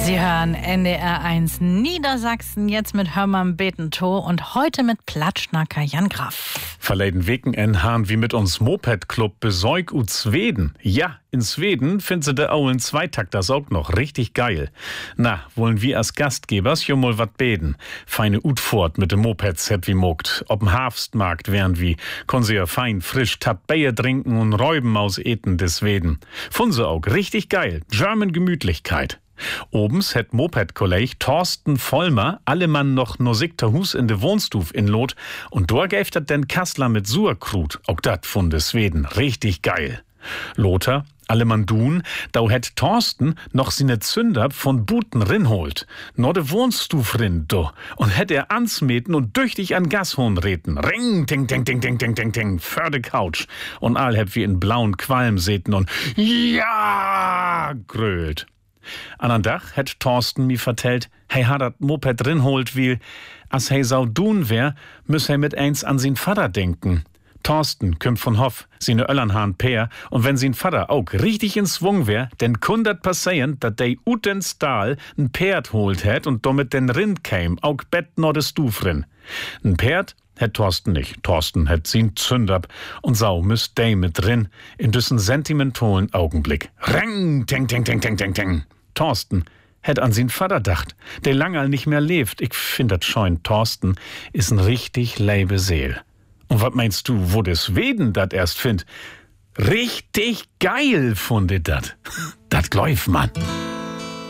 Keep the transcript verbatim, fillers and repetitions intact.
Sie hören N D R eins Niedersachsen, jetzt mit Hörmann Betentow und heute mit Platschnacker Jan Graf. Verleden Weken han wie mit uns Moped-Club Besäug u Zweden. Ja, in Zweden finden sie de Aulen Zweitakters auch noch richtig geil. Na, wollen wir als Gastgebers jo mal wat beten. Feine Utfort mit de Mopeds het wie mogt. Ob'n Hafstmarkt wären wie, kon sie ja fein frisch Tabbeie trinken und Räuben aus eten des Sweden. Fun sie auch richtig geil. German Gemütlichkeit. Obens het Moped-Kolleg Thorsten Vollmer allemann noch no sickter Hus in de Wohnstuf in Lot und dort gäft dat den Kassler mit Surkrut, auch dat von de Sweden, richtig geil. Lothar, allemann dun, dau het Thorsten noch sine Zünder von Buten rinholt, no de Wohnstuf rin, do, und het er ansmeten und tüchtig an Gashorn reten, ring, ting, ting, ting, ting, ting, ting, ting, für de Couch, und all heb wie in blauen Qualm seten und ja, grölt. An an Dach hätt Thorsten mi vertellt, hei hat dat Moped drin holt will, as hei sau dun wär, müss hei mit eins an sin Vater denken. Thorsten kümmt von Hoff, sine Öllernhahn Peer, und wenn sin Vater auch richtig in Swung wär, denn kundet passieren, dat dei uten Stahl n Pferd holt hätt und damit den Rind käm, auch Bett no de Stuf rin. N Pferd hätt Thorsten nicht. Thorsten hätt sin Zünderb und sau müsst dei mit drin, in düssen sentimentalen Augenblick. Reng, ting, ting, ting, ting, ting, ting. Thorsten hätt an sin Vater dacht, der lange nicht mehr lebt. Ich find dat scheun, Thorsten is n richtig leibe Seel. Und wat meinst du, wo des Sweden dat erst find? Richtig geil fundet dat. Dat gläuf man.